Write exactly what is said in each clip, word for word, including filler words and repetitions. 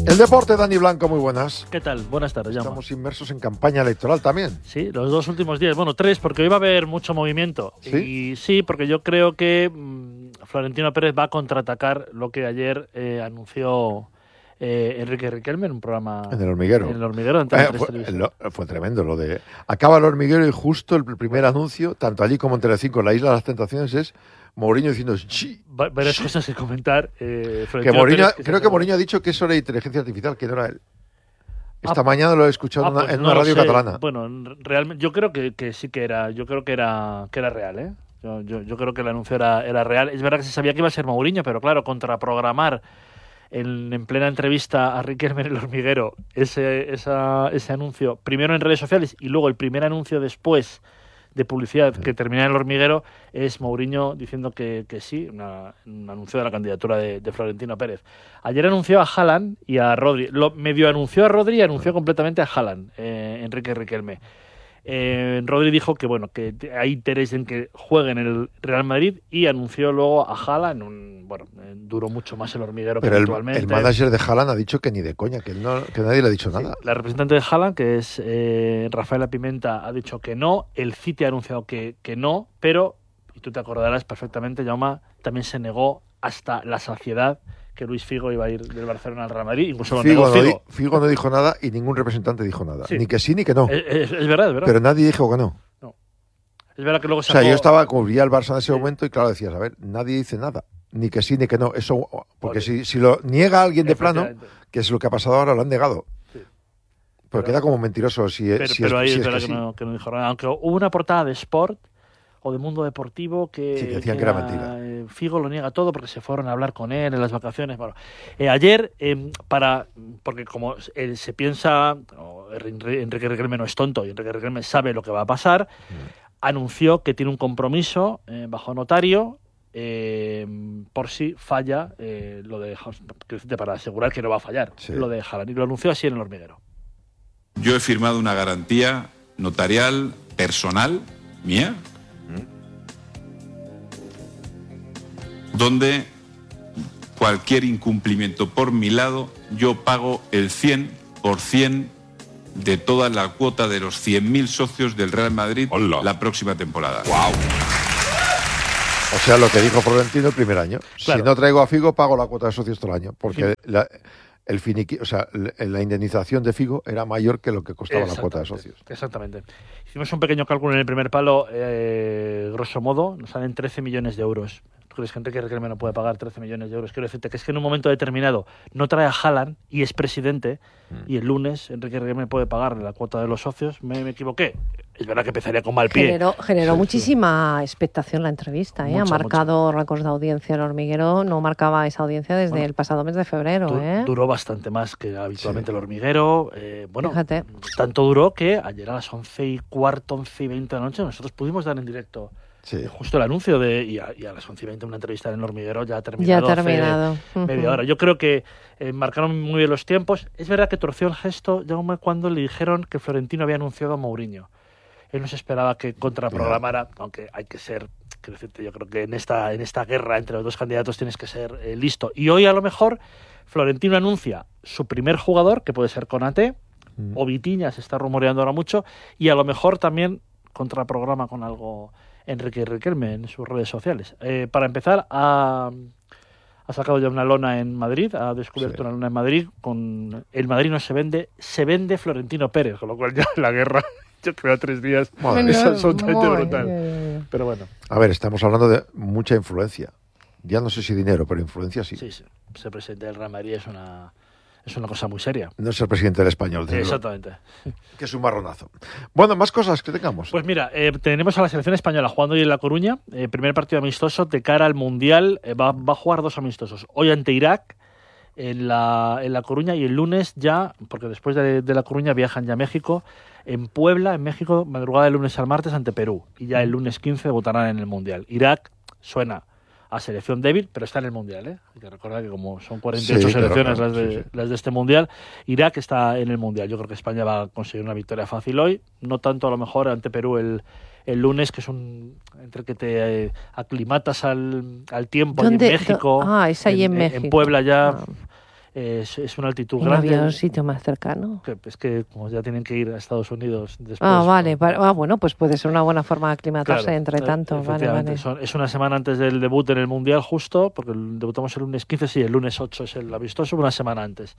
El deporte, Dani Blanco, muy buenas. ¿Qué tal? Buenas tardes, Jaume. Estamos inmersos en campaña electoral también. Sí, los dos últimos días. Bueno, tres, porque hoy va a haber mucho movimiento. ¿Sí? Y sí, porque yo creo que mmm, Florentino Pérez va a contraatacar lo que ayer eh, anunció eh, Enrique Riquelme en un programa... En El Hormiguero. En El Hormiguero, en eh, fue, lo, fue tremendo lo de... Acaba El Hormiguero y justo el primer anuncio, tanto allí como en Telecinco, en la Isla de las Tentaciones, es Mourinho diciendo... Shh, varias shh. cosas que comentar. Eh, que Mourinho, Pérez, que creo que Mourinho ha dicho que eso era inteligencia artificial, que no era él. Esta ah, mañana lo he escuchado ah, en una, pues en una no radio catalana. Bueno, realmente yo creo que, que sí que era, yo creo que era, que era real, ¿eh? Yo, yo, yo creo que el anuncio era, era real. Es verdad que se sabía que iba a ser Mourinho, pero claro, contraprogramar en, en plena entrevista a Riquelme en El Hormiguero ese, esa, ese anuncio, primero en redes sociales y luego el primer anuncio después de publicidad que termina en El Hormiguero, es Mourinho diciendo que, que sí, una, un anuncio de la candidatura de, de Florentino Pérez. Ayer anunció a Haaland y a Rodri. Lo medio anunció a Rodri y anunció completamente a Haaland, eh, Enrique Riquelme. Eh, Rodri dijo que bueno que hay interés en que juegue en el Real Madrid y anunció luego a Haaland. Un, bueno, eh, duró mucho más El Hormiguero. Pero que actualmente. El manager de Haaland ha dicho que ni de coña, que, no, que nadie le ha dicho nada. Sí, la representante de Haaland, que es eh, Rafaela Pimenta, ha dicho que no. El City ha anunciado que, que no, pero, y tú te acordarás perfectamente, Jaume, también se negó hasta la saciedad que Luis Figo iba a ir del Barcelona al Real Madrid, incluso lo Figo, negó Figo. No, Figo no dijo nada y ningún representante dijo nada. Sí. Ni que sí ni que no. Es, es, es verdad, es verdad. Pero nadie dijo que no. No. Es verdad que luego sacó... O sea, yo estaba, cubría el Barça en ese sí. momento y claro, decías, a ver, nadie dice nada. Ni que sí ni que no. Eso, porque si, si lo niega alguien de plano, que es lo que ha pasado ahora, lo han negado. Sí. Pero, pero queda como mentiroso si, pero, si pero es, ahí si es es verdad que, que, sí. no, que no dijo nada. Aunque hubo una portada de Sport o de Mundo Deportivo que, sí, que decían que, que era mentira. Eh, Figo lo niega todo porque se fueron a hablar con él en las vacaciones. Bueno, eh, ayer, eh, para porque como eh, se piensa, oh, Enrique Riquelme no es tonto y Enrique Riquelme sabe lo que va a pasar, mm. anunció que tiene un compromiso eh, bajo notario eh, por si falla eh, lo de para asegurar que no va a fallar, sí. lo de Haaland. Y lo anunció así en El Hormiguero. Yo he firmado una garantía notarial personal mía, donde cualquier incumplimiento por mi lado, yo pago el cien por ciento de toda la cuota de los cien mil socios del Real Madrid Hola. la próxima temporada. ¡Wow! O sea, lo que dijo Florentino el primer año. Claro. Si no traigo a Figo, pago la cuota de socios todo el año. Porque sí. la, el finiqui, o sea, la indemnización de Figo era mayor que lo que costaba la cuota de socios. Exactamente. Hicimos un pequeño cálculo en el primer palo, eh, grosso modo, nos salen trece millones de euros. ¿Tú crees que Enrique Riquelme no puede pagar trece millones de euros? Quiero decirte que es que en un momento determinado no trae a Haaland y es presidente mm. y el lunes Enrique Riquelme puede pagar la cuota de los socios. ¿Me, me equivoqué? Es verdad que empezaría con mal pie. Generó, generó sí, muchísima sí. expectación la entrevista. ¿eh? Mucha, ha marcado récords de audiencia. El Hormiguero no marcaba esa audiencia desde bueno, el pasado mes de febrero. Du- ¿eh? Duró bastante más que habitualmente sí. El Hormiguero. Eh, bueno, Fíjate. Tanto duró que ayer a las once y cuarto, once y veinte de la noche nosotros pudimos dar en directo sí. justo el anuncio de y a, y a las once y veinte una entrevista en El Hormiguero ya ha terminado. Ya ha terminado. Hace uh-huh. media hora. Yo creo que eh, marcaron muy bien los tiempos. Es verdad que torció el gesto Jaume cuando le dijeron que Florentino había anunciado a Mourinho. Él no se esperaba que contraprogramara, yeah. aunque hay que ser, quiero decirte, yo creo que en esta, en esta guerra entre los dos candidatos tienes que ser eh, listo. Y hoy a lo mejor Florentino anuncia su primer jugador, que puede ser Konaté, mm. o Vitinha, se está rumoreando ahora mucho, y a lo mejor también contraprograma con algo Enrique Riquelme en sus redes sociales. Eh, para empezar, ha, ha sacado ya una lona en Madrid, ha descubierto sí. una lona en Madrid, con el Madrid no se vende, se vende Florentino Pérez, con lo cual ya la guerra... Yo creo a tres días madre, es absolutamente madre, brutal. Madre. Pero bueno. A ver, estamos hablando de mucha influencia. Ya no sé si dinero, pero influencia sí. Sí, sí. Ser presidente del Real Madrid es una, es una cosa muy seria. No es el presidente del Español. Sí, exactamente. Que es un marronazo. Bueno, más cosas que tengamos. Pues mira, eh, tenemos a la selección española jugando hoy en La Coruña. Eh, primer partido amistoso de cara al Mundial. Eh, va, va a jugar dos amistosos. Hoy ante Irak. En la, en La Coruña y el lunes ya, porque después de, de La Coruña viajan ya a México, en Puebla, en México, madrugada del lunes al martes ante Perú. Y ya el lunes quince votarán en el Mundial. Irak suena a selección débil, pero está en el Mundial. ¿eh? Hay que recordar que como son cuarenta y ocho sí, selecciones claro, las, de, sí, sí. las de este Mundial, Irak está en el Mundial. Yo creo que España va a conseguir una victoria fácil hoy, no tanto a lo mejor ante Perú el, el lunes, que es un entre que te eh, aclimatas al, al tiempo en México. Ah, es ahí en, en México. En Puebla ya... Ah. Es, es una altitud ¿Un grande. avión, sitio más cercano? Que, es que como ya tienen que ir a Estados Unidos después. Ah, vale. ¿no? Ah, bueno, pues puede ser una buena forma de aclimatarse claro, entre tanto. Vale, vale. Son, es una semana antes del debut en el Mundial justo, porque debutamos el lunes quince, sí, el lunes ocho es el amistoso, una semana antes.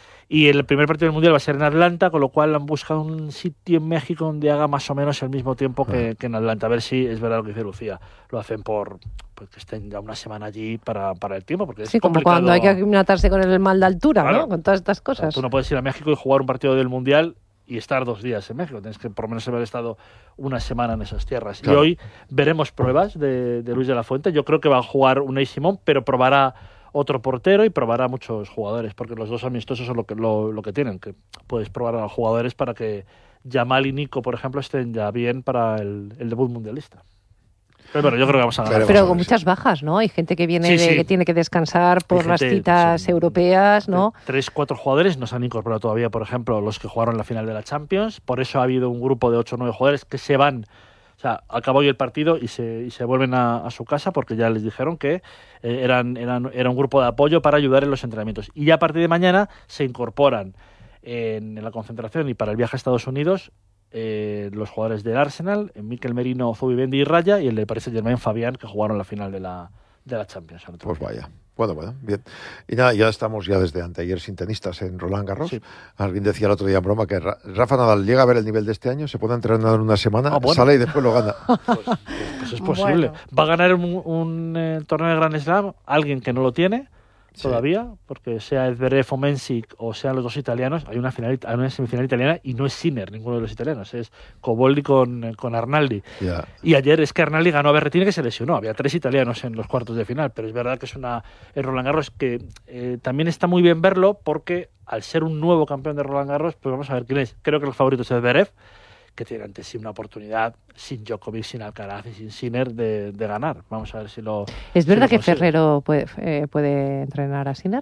Y el primer partido del Mundial va a ser en Atlanta, con lo cual han buscado un sitio en México donde haga más o menos el mismo tiempo que, ah. que en Atlanta. A ver si es verdad lo que dice Lucía. Lo hacen por pues, que estén ya una semana allí para, para el tiempo. Porque sí, es como complicado. cuando hay que aclimatarse con el mal de altura, claro, ¿no? Con todas estas cosas. Tú no puedes ir a México y jugar un partido del Mundial y estar dos días en México. Tienes que por lo menos haber estado una semana en esas tierras. Claro. Y hoy veremos pruebas de, de Luis de la Fuente. Yo creo que va a jugar Unai Simón, pero probará otro portero y probará a muchos jugadores, porque los dos amistosos son lo que, lo, lo que tienen, que puedes probar a jugadores para que Yamal y Nico, por ejemplo, estén ya bien para el, el debut mundialista. Pero bueno, yo creo que vamos a ganar. Pero, Pero con muchas bajas, ¿no? Hay gente que viene sí, de, sí. que tiene que descansar por gente, las citas son, europeas, ¿no? Tres, cuatro jugadores no se han incorporado todavía, por ejemplo, los que jugaron la final de la Champions. Por eso ha habido un grupo de ocho o nueve jugadores que se van. O sea, acabó hoy el partido y se, y se vuelven a, a su casa porque ya les dijeron que eh, eran, eran, era un grupo de apoyo para ayudar en los entrenamientos. Y ya a partir de mañana se incorporan en, en la concentración y para el viaje a Estados Unidos eh, los jugadores del Arsenal, Mikel Merino, Zubimendi y Raya, y el de Paris Saint-Germain, Fabián, que jugaron la final de la, de la Champions. Pues vaya. Bueno, bueno, bien. Y nada, ya estamos ya desde anteayer sin tenistas en Roland Garros. Sí. Alguien decía el otro día en broma que Rafa Nadal llega a ver el nivel de este año, se puede entrenar en una semana, ah, bueno. sale y después lo gana. Pues, pues, pues es posible. Bueno. Va a ganar un, un eh, torneo de Grand Slam alguien que no lo tiene sí. todavía, porque sea Zverev o Mensik o sean los dos italianos, hay una, final, hay una semifinal italiana y no es Sinner, ninguno de los italianos, es Coboldi con, con Arnaldi. Yeah. Y ayer es que Arnaldi ganó a Berrettini, que se lesionó, había tres italianos en los cuartos de final, pero es verdad que es una en Roland Garros que eh, también está muy bien verlo, porque al ser un nuevo campeón de Roland Garros, pues vamos a ver quién es. Creo que los favoritos es Zverev, que tiene ante sí una oportunidad sin Djokovic, sin Alcaraz y sin Sinner de, de ganar. Vamos a ver si lo ¿Es si verdad lo que consigue. Ferrero puede, eh, puede entrenar a Sinner?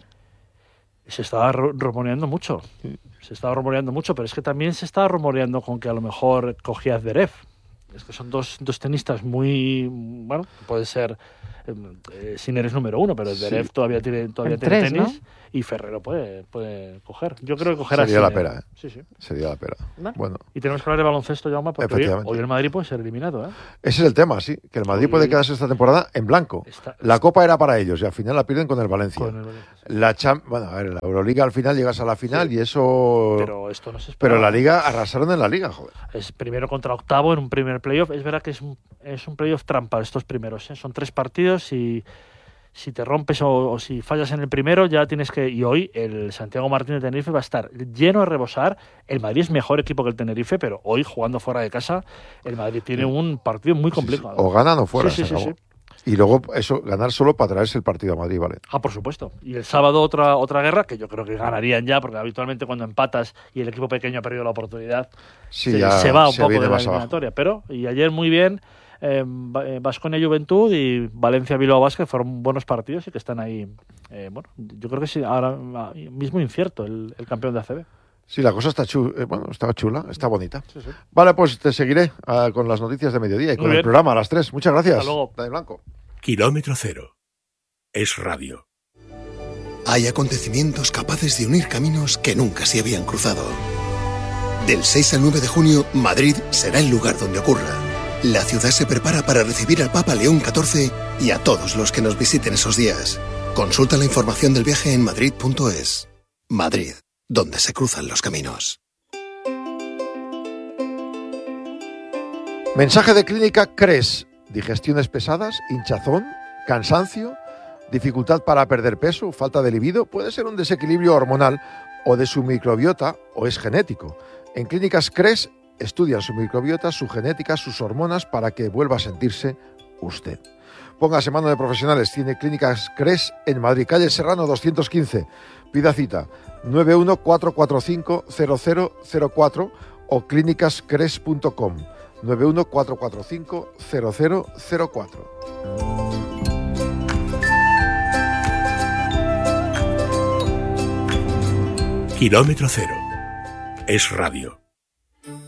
Se estaba rumoreando mucho. Se estaba rumoreando mucho, pero es que también se estaba rumoreando con que a lo mejor cogía Zverev. Es que son dos, dos tenistas muy... Bueno, puede ser... Eh, Sinner es número uno, pero Zverev sí. todavía tiene, todavía tiene tres, tenis, ¿no? Y Ferrero puede, puede coger. Yo creo que cogerá Sería a la pera, ¿eh? Sí, sí. Sería la pera. ¿Vale? Bueno. Y tenemos que hablar de baloncesto, Jaume, porque hoy, hoy el Madrid puede ser eliminado, ¿eh? Ese es el tema, sí. Que el Madrid hoy, puede quedarse esta temporada en blanco. Está, la Copa era para ellos y al final la pierden con el Valencia. Con el Valencia sí. La Cham bueno, a ver, la Euroliga al final llegas a la final sí. y eso... Pero esto no se espera. Pero la Liga, arrasaron en la Liga, joder. Es primero contra octavo en un primer playoff. Es verdad que es un, es un playoff trampa estos primeros, ¿eh? Son tres partidos y... Si te rompes o, o si fallas en el primero, ya tienes que... Y hoy el Santiago Martín de Tenerife va a estar lleno a rebosar. El Madrid es mejor equipo que el Tenerife, pero hoy, jugando fuera de casa, el Madrid tiene un partido muy complicado. Sí, sí. O ganan o fuera, sí, sí, se sí, acabó. Sí. Y luego eso, ganar solo para traerse el partido a Madrid, ¿vale? Ah, por supuesto. Y el sábado otra otra guerra, que yo creo que ganarían ya, porque habitualmente cuando empatas y el equipo pequeño ha perdido la oportunidad, sí, se, ya se va un se poco de la eliminatoria. Abajo. Pero, y ayer muy bien... Baskonia eh, Juventud y Valencia Bilbao Basket fueron buenos partidos y que están ahí. Eh, bueno, yo creo que sí, ahora mismo incierto el, el campeón de A C B. Sí, la cosa está chula, eh, bueno, está chula, está bonita. Sí, sí. Vale, pues te seguiré uh, con las noticias de mediodía y Muy con bien. el programa a las tres. Muchas gracias. Hasta luego. Dani Blanco. Kilómetro cero. Es radio. Hay acontecimientos capaces de unir caminos que nunca se habían cruzado. Del seis al nueve de junio, Madrid será el lugar donde ocurra. La ciudad se prepara para recibir al Papa León catorce y a todos los que nos visiten esos días. Consulta la información del viaje en madrid punto es. Madrid, donde se cruzan los caminos. Mensaje de clínica Cres. Digestiones pesadas, hinchazón, cansancio, dificultad para perder peso, falta de libido. Puede ser un desequilibrio hormonal o de su microbiota o es genético. En Clínicas Cres estudian su microbiota, su genética, sus hormonas para que vuelva a sentirse usted. Póngase mano de profesionales. Tiene Clínicas Cres en Madrid, calle Serrano doscientos quince. Pida cita nueve uno cuatro cuatro cinco cero cero cero cuatro o clínicas cres punto com. nueve uno cuatro cuatro cinco cero cero cero cuatro. Kilómetro cero. Es radio.